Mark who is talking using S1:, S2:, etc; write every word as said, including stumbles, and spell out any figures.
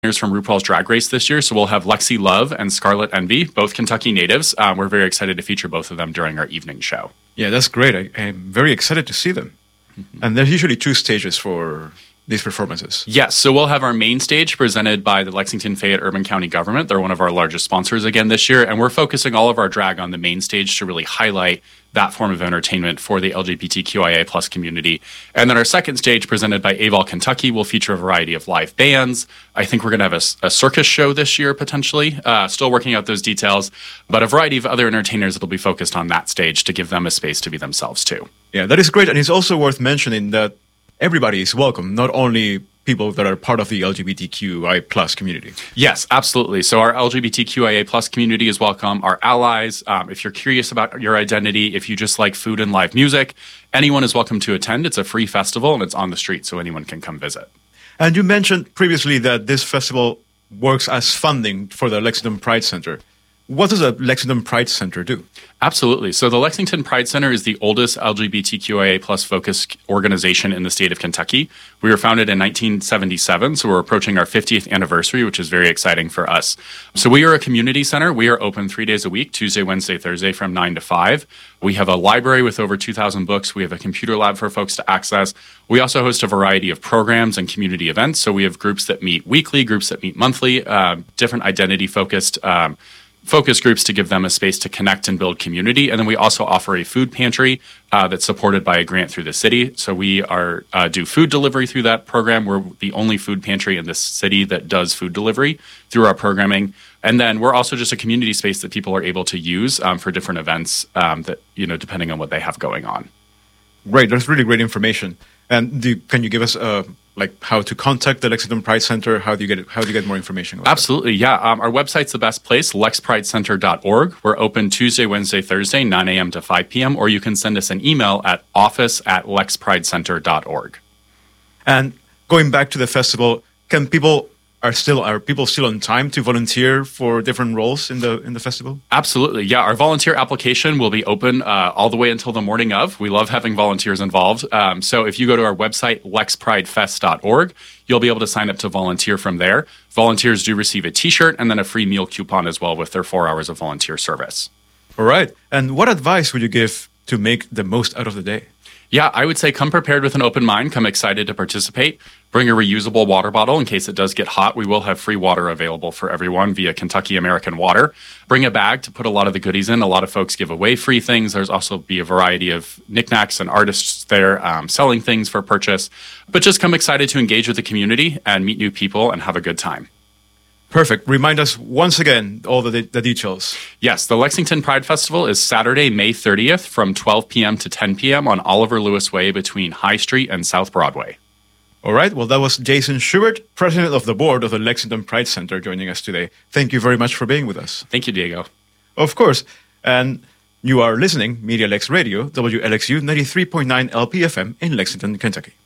S1: from RuPaul's Drag Race this year. So we'll have Lexi Love and Scarlet Envy, both Kentucky natives. Um, we're very excited to feature both of them during our evening show.
S2: Yeah, that's great. I, I'm very excited to see them. Mm-hmm. And there's usually two stages for these performances.
S1: Yes, so we'll have our main stage presented by the Lexington Fayette Urban County Government. They're one of our largest sponsors again this year, and we're focusing all of our drag on the main stage to really highlight that form of entertainment for the L G B T Q I A plus community. And then our second stage, presented by Aval Kentucky, will feature a variety of live bands. I think we're going to have a, a circus show this year, potentially. Uh, still working out those details, but a variety of other entertainers that will be focused on that stage to give them a space to be themselves, too.
S2: Yeah, that is great. And it's also worth mentioning that everybody is welcome, not only people that are part of the L G B T Q I plus community.
S1: Yes, absolutely. So our L G B T Q I A plus community is welcome. Our allies, um, if you're curious about your identity, if you just like food and live music, anyone is welcome to attend. It's a free festival and it's on the street, so anyone can come visit.
S2: And you mentioned previously that this festival works as funding for the Lexington Pride Center. What does a Lexington Pride Center do?
S1: Absolutely. So the Lexington Pride Center is the oldest L G B T Q I A plus focused organization in the state of Kentucky. We were founded in nineteen seventy-seven, so we're approaching our fiftieth anniversary, which is very exciting for us. So we are a community center. We are open three days a week, Tuesday, Wednesday, Thursday from nine to five. We have a library with over two thousand books. We have a computer lab for folks to access. We also host a variety of programs and community events. So we have groups that meet weekly, groups that meet monthly, uh, different identity-focused um focus groups to give them a space to connect and build community. And then we also offer a food pantry uh, that's supported by a grant through the city. So we are uh, do food delivery through that program. We're the only food pantry in this city that does food delivery through our programming. And then we're also just a community space that people are able to use um, for different events um, that, you know, depending on what they have going on.
S2: Great. That's really great information. And do, can you give us uh, like how to contact the Lexington Pride Center? How do you get it, how do you get more information about
S1: Absolutely,
S2: that?
S1: yeah. Um, our website's the best place, lex pride center dot org. We're open Tuesday, Wednesday, Thursday, nine a.m. to five p.m. Or you can send us an email at office at lex pride center dot org.
S2: And going back to the festival, can people are still are people still on time to volunteer for different roles in the in the festival?
S1: Absolutely, yeah. Our volunteer application will be open uh, all the way until the morning of. We love having volunteers involved. Um, so if you go to our website, lex pride fest dot org, you'll be able to sign up to volunteer from there. Volunteers do receive a T-shirt and then a free meal coupon as well with their four hours of volunteer service.
S2: All right. And what advice would you give to make the most out of the day?
S1: Yeah, I would say come prepared with an open mind, come excited to participate. Bring a reusable water bottle in case it does get hot. We will have free water available for everyone via Kentucky American Water. Bring a bag to put a lot of the goodies in. A lot of folks give away free things. There's also be a variety of knickknacks and artists there um, selling things for purchase. But just come excited to engage with the community and meet new people and have a good time.
S2: Perfect. Remind us once again all the, the details.
S1: Yes, the Lexington Pride Festival is Saturday, May thirtieth from twelve p.m. to ten p.m. on Oliver Lewis Way between High Street and South Broadway.
S2: All right. Well, that was Jason Schubert, president of the board of the Lexington Pride Center, joining us today. Thank you very much for being with us.
S1: Thank you, Diego.
S2: Of course. And you are listening, Media Lex Radio, W L X U ninety-three point nine L P F M in Lexington, Kentucky.